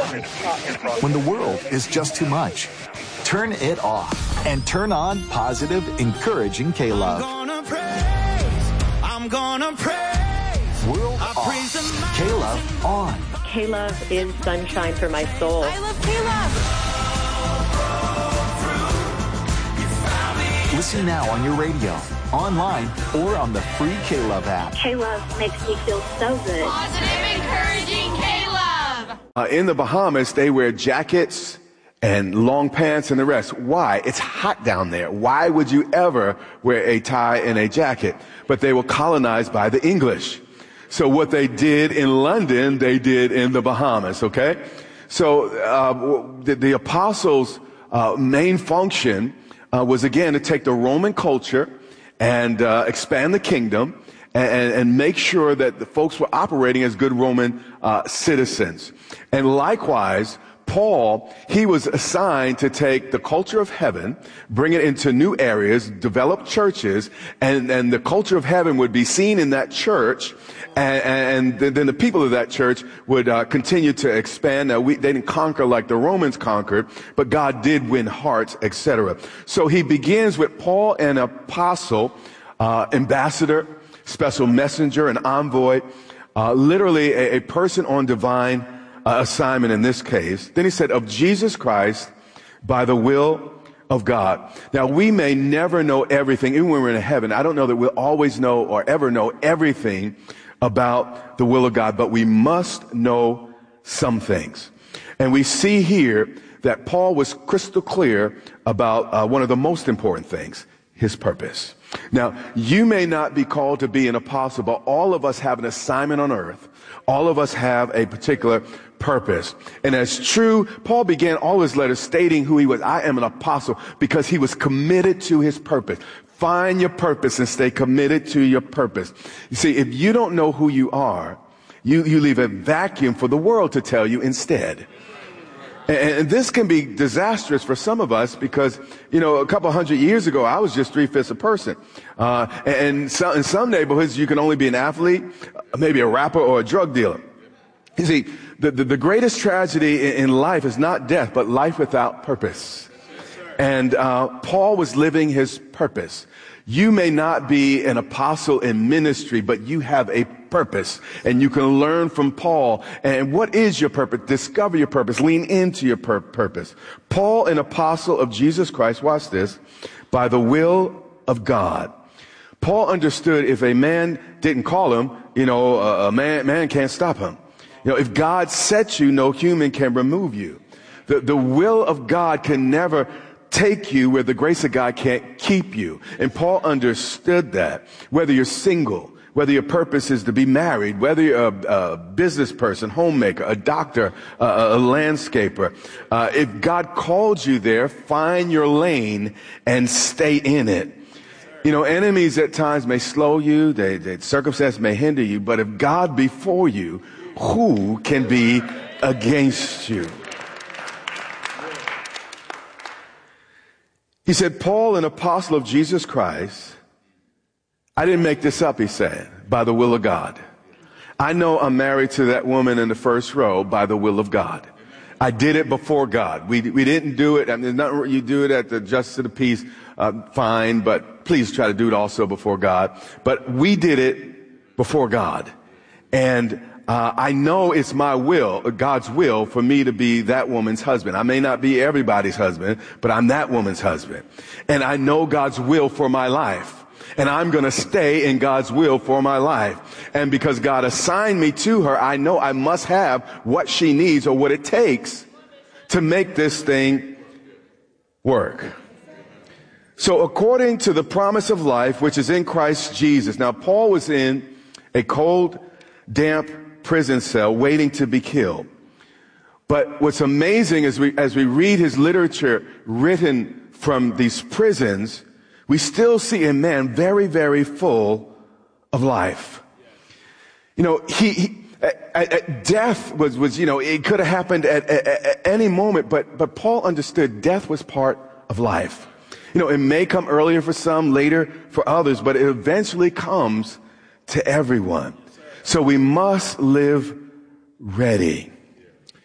When the world is just too much, turn it off and turn on positive, encouraging K-Love. I'm gonna praise. World off. K-Love on. K-Love is sunshine for my soul. I love K-Love. Listen now on your radio, online, or on the free K-Love app. K-Love makes me feel so good. Positive, encouraging K-Love. In the Bahamas, they wear jackets and long pants and the rest. Why? It's hot down there. Why would you ever wear a tie and a jacket? But they were colonized by the English. So what they did in London, they did in the Bahamas, okay? So the apostles' main function was, again, to take the Roman culture and expand the kingdom and make sure that the folks were operating as good Roman citizens. And likewise, Paul, he was assigned to take the culture of heaven, bring it into new areas, develop churches, and the culture of heaven would be seen in that church, and then the people of that church would continue to expand. Now, they didn't conquer like the Romans conquered, but God did win hearts, etc. So he begins with Paul, an apostle, ambassador, special messenger, an envoy, literally a person on divine assignment in this case. Then he said, of Jesus Christ by the will of God. Now, we may never know everything, even when we're in heaven. I don't know that we'll always know or ever know everything about the will of God, but we must know some things. And we see here that Paul was crystal clear about one of the most important things, his purpose. Now, you may not be called to be an apostle, but all of us have an assignment on earth. All of us have a particular purpose. And as true, Paul began all his letters stating who he was. I am an apostle because he was committed to his purpose. Find your purpose and stay committed to your purpose. You see, if you don't know who you are, you leave a vacuum for the world to tell you instead. And this can be disastrous for some of us because, you know, a couple hundred years ago, I was just 3/5 a person. And so, in some neighborhoods, you can only be an athlete, maybe a rapper or a drug dealer. You see, the greatest tragedy in life is not death, but life without purpose. And Paul was living his purpose. You may not be an apostle in ministry, but you have a purpose, and you can learn from Paul. And what is your purpose? Discover your purpose. Lean into your purpose. Paul, an apostle of Jesus Christ, watch this, by the will of God. Paul understood if a man didn't call him, you know, a man can't stop him. You know, if God sets you, no human can remove you. The will of God can never take you where the grace of God can't keep you. And Paul understood that. Whether you're single, whether your purpose is to be married, whether you're a business person, homemaker, a doctor, a landscaper, if God called you there, find your lane and stay in it. You know, enemies at times may slow you, circumstance may hinder you, but if God be for you, who can be against you? He said, Paul, an apostle of Jesus Christ, I didn't make this up, he said, by the will of God. I know I'm married to that woman in the first row by the will of God. I did it before God. We didn't do it. I mean, you do it at the justice of the peace, fine, but please try to do it also before God. But we did it before God. And I know it's my will, God's will, for me to be that woman's husband. I may not be everybody's husband, but I'm that woman's husband. And I know God's will for my life. And I'm going to stay in God's will for my life. And because God assigned me to her, I know I must have what she needs or what it takes to make this thing work. So according to the promise of life, which is in Christ Jesus. Now, Paul was in a cold, damp prison cell waiting to be killed. But what's amazing is as we read his literature written from these prisons, we still see a man very, very full of life. You know, death was, you know, it could have happened at any moment, but Paul understood death was part of life. You know, it may come earlier for some, later for others, but it eventually comes to everyone. So we must live ready.